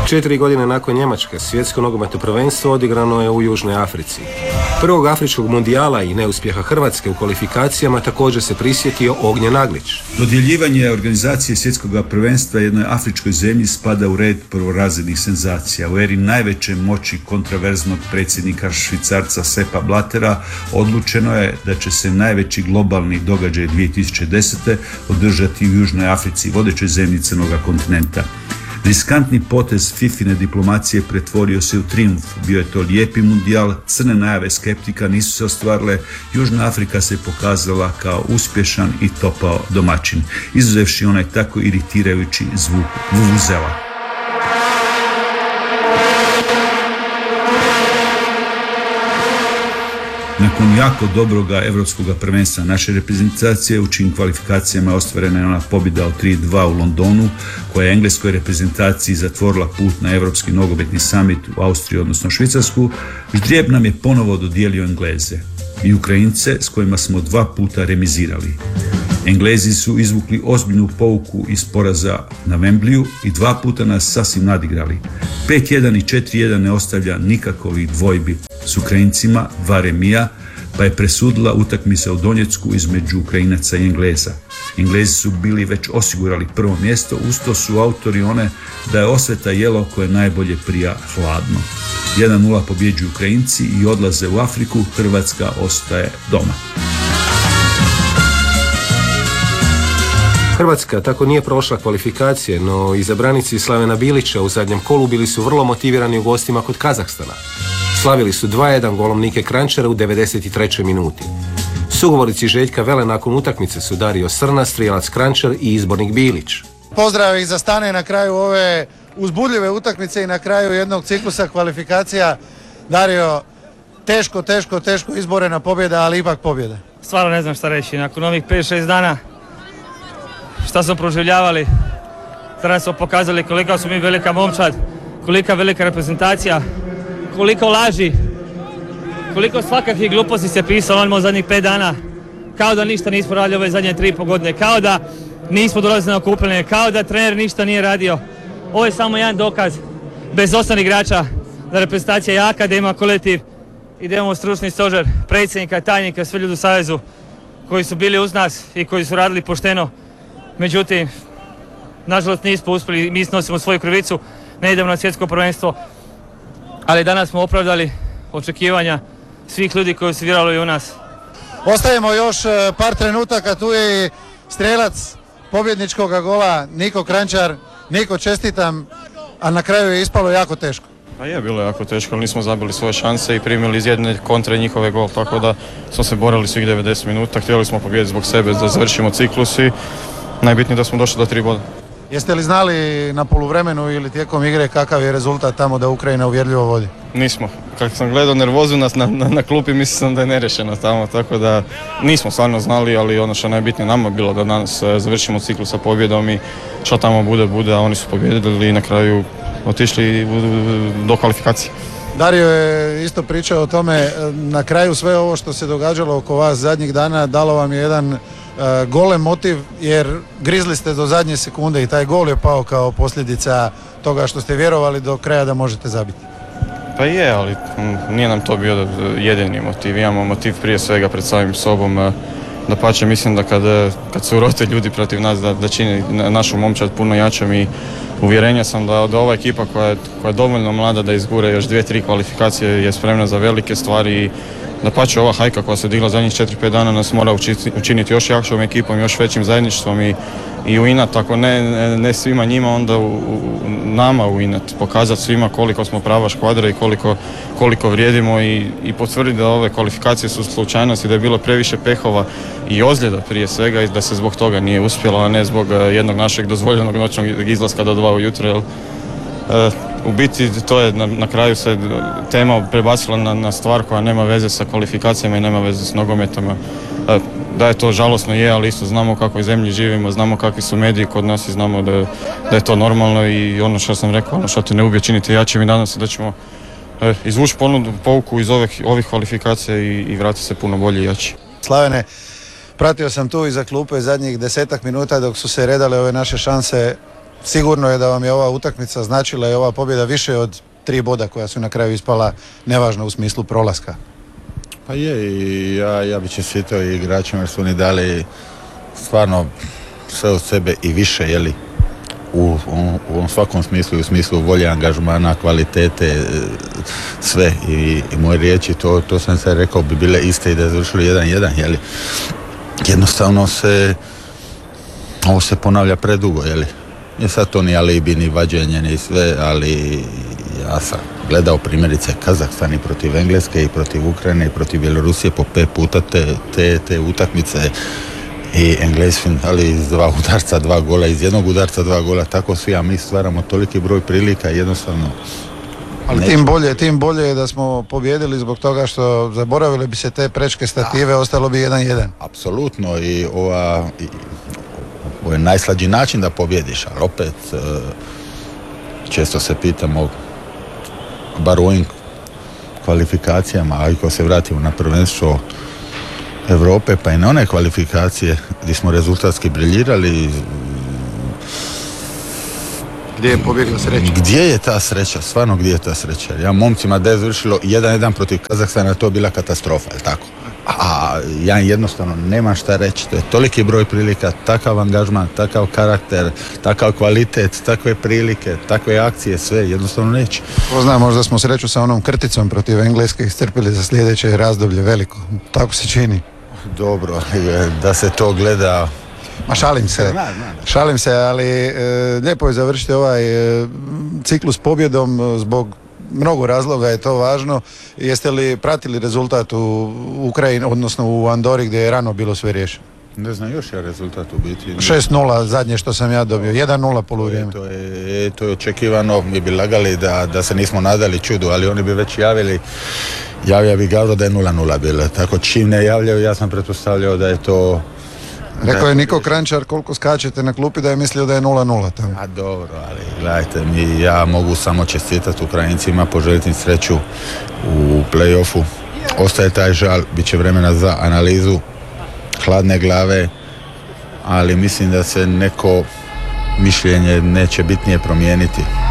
4 godine nakon Njemačke, svjetsko nogometno prvenstvo odigrano je u Južnoj Africi. Prvog afričkog mundijala i neuspjeha Hrvatske u kvalifikacijama također se prisjetio Ognjen Naglić. Dodjeljivanje organizacije svjetskog prvenstva jednoj afričkoj zemlji spada u red prvorazrednih senzacija. U eri najveće moći kontraverznog predsjednika Švicarca Seppa Blattera odlučeno je da će se najveći globalni događaj 2010. održati u Južnoj Africi, vodećoj zemlji crnoga kontinenta. Riskantni potez Fifine diplomacije pretvorio se u trijumf. Bio je to lijepi mundijal, crne najave skeptika nisu se ostvarile, Južna Afrika se pokazala kao uspješan i topao domaćin, izuzevši onaj tako iritirajući zvuk vuvuzela. Nakon jako dobroga evropskog prvenstva naše reprezentacije u čijim kvalifikacijama je ostvarena je ona pobjeda od 3-2 u Londonu, koja je engleskoj reprezentaciji zatvorila put na Europski nogometni summit u Austriju, odnosno Švicarsku, ždrijeb nam je ponovo dodijelio Engleze i Ukrajince s kojima smo 2 puta remizirali. Englezi su izvukli ozbiljnu pouku iz poraza na Wembleyu i 2 puta nas sasvim nadigrali. 5-1 i 4-1 ne ostavlja nikakovih dvojbi s Ukrajincima, 2 remija, pa je presudila utakmica u Donjecku između Ukrajinaca i Engleza. Englezi su bili već osigurali prvo mjesto, usto su autori one da je osveta jelo koje najbolje prija hladno. 1-0 pobjeđuju Ukrajinci i odlaze u Afriku, Hrvatska ostaje doma. Hrvatska tako nije prošla kvalifikacije, no izabranici Slavena Bilića u zadnjem kolu bili su vrlo motivirani u gostima kod Kazahstana. Slavili su 2-1 golom Nike Kranjčara u 93. minuti. Sugovorici Željka Vele nakon utakmice su Dario Srna, strijelac Kranjčar i izbornik Bilić. Pozdrav ih za Stane na kraju ove uzbudljive utakmice i na kraju jednog ciklusa kvalifikacija. Dario, teško izborena pobjeda, ali ipak pobjeda. Stvarno ne znam šta reći, nakon ovih 5-6 dana šta smo proživljavali, danas smo pokazali koliko smo mi velika momčad, kolika velika reprezentacija, koliko laži, koliko svakakvih gluposti se pisalo u zadnjih 5 dana, kao da ništa nismo radili ove zadnje 3,5 godine, kao da nismo dolazili na okupljanje, kao da trener ništa nije radio. Ovo je samo jedan dokaz, bez 8 igrača, da reprezentacija je jaka, da ima kolektiv i da imamo stručni stožer, predsjednika, tajnika, sve ljudi u savezu koji su bili uz nas i koji su radili pošteno. Međutim, nažalost nismo uspjeli, mi snosimo svoju krivicu, ne idemo na svjetsko prvenstvo, ali danas smo opravdali očekivanja svih ljudi koji su vjerovali u nas. Ostajemo još par trenutaka, tu je i strijelac pobjedničkog gola Niko Kranjčar. Niko, čestitam, a na kraju je ispalo jako teško. Pa je, bilo je jako teško, ali nismo zabili svoje šanse i primili iz jedne kontre njihove gol, tako da smo se borili svih 90 minuta, htjeli smo pobijediti zbog sebe da završimo ciklus i najbitnije da smo došli do 3 boda. Jeste li znali na poluvremenu ili tijekom igre kakav je rezultat tamo da Ukrajina uvjerljivo vodi? Nismo. Kako sam gledao nervozu nas na klupi, mislio sam da je nerešeno tamo, tako da nismo stvarno znali, ali ono što je najbitnije nama bilo da danas završimo ciklus sa pobjedom i što tamo bude, a oni su pobjedili i na kraju otišli do kvalifikacije. Dario je isto pričao o tome, na kraju sve ovo što se događalo oko vas zadnjih dana dalo vam je jedan golem motiv, jer grizli ste do zadnje sekunde i taj gol je pao kao posljedica toga što ste vjerovali do kraja da možete zabiti. Pa je, ali nije nam to bio jedini motiv, imamo motiv prije svega pred samim sobom. Dapače, mislim da kad se urote ljudi protiv nas da čini našu momčad puno jačom i uvjerenja sam da ova ekipa koja je dovoljno mlada da izgure još 2-3 kvalifikacije je spremna za velike stvari i dapače, ova hajka koja se digla zadnjih 4-5 dana nas mora učiniti još jakšom ekipom, još većim zajedništvom i u inat, ako ne svima njima, onda nama u inat, pokazati svima koliko smo prava škvadra i koliko vrijedimo i potvrditi da ove kvalifikacije su slučajnosti, da je bilo previše pehova i ozljeda prije svega i da se zbog toga nije uspjelo, a ne zbog jednog našeg dozvoljenog noćnog izlaska do 2 ujutro. U biti to je na kraju se tema prebacila na stvar koja nema veze sa kvalifikacijama i nema veze s nogometom. Da je to žalosno je, ali isto znamo u kakvoj zemlji živimo, znamo kakvi su mediji kod nas i znamo da je to normalno i ono što sam rekao, ono što te ne ubije činiti jačim i nadam se da ćemo izvući pouku iz ovih kvalifikacija i vratiti se puno bolje i jači. Slavene, pratio sam tu iza klupe zadnjih 10 minuta dok su se redale ove naše šanse. sigurno je da vam je ova utakmica značila i ova pobjeda više od 3 boda koja su na kraju ispala nevažna u smislu prolaska. Pa je, i ja bi čestitao i igračima jer su oni dali stvarno sve od sebe i više, jeli, u svakom smislu, u smislu volje, angažmana, kvalitete, sve. I moje riječi, to sam se rekao, bi bile iste i da je završili 1-1, jeli. Jednostavno ovo se ponavlja predugo, jeli. I sad to ni alibi, ni vađenje, ni sve, ali ja sam gledao primjerice Kazahstan i protiv Engleske i protiv Ukrajine i protiv Bjelorusije po 5 puta te utakmice i Englesi ali iz 2 udarca 2 gola, iz jednog udarca 2 gola, tako svi, a mi stvaramo toliki broj prilika jednostavno. Ali tim bolje je da smo pobjedili zbog toga što zaboravili bi se te prečke stative, ostalo bi 1-1. Apsolutno, i ovo je najslađi način da pobjediš, ali opet često se pitamo, bar u ovim kvalifikacijama, a ako se vratimo na prvenstvo Europe, pa i na one kvalifikacije gdje smo rezultatski briljirali, gdje je pobjegla sreća? Gdje je ta sreća? Stvarno gdje je ta sreća? Ja momcima da je završilo 1-1 protiv Kazahstana, to je bila katastrofa, je tako? A ja jednostavno nemam šta reći. To je toliki broj prilika, takav angažman, takav karakter, takav kvalitet, takve prilike, takve akcije, sve jednostavno neće. Ko zna, možda smo sreću sa onom krticom protiv Engleske iscrpili za sljedeće razdoblje veliko. Tako se čini. Dobro, da se to gleda. Ma šalim se, ali lijepo je završiti ovaj ciklus pobjedom, zbog mnogo razloga je to važno. Jeste li pratili rezultat u Ukrajini, odnosno u Andori gdje je rano bilo sve riješeno? Ne znam još ja rezultat u biti. 6-0 zadnje što sam ja dobio, 1-0 poluvrijeme. To je očekivano, mi bi lagali da se nismo nadali čudu, ali oni bi već javio bi Gavro da je 0-0 bilo. Tako čim ne javljaju, ja sam pretpostavljao da je to. Rekao je Niko Kranjčar koliko skačete na klupi da je mislio da je 0-0 tamo. A dobro, ali gledajte, ja mogu samo čestitati Ukrajincima, poželjeti sreću u play-offu. Ostaje taj žal, bit će vremena za analizu, hladne glave, ali mislim da se neko mišljenje neće bitnije promijeniti.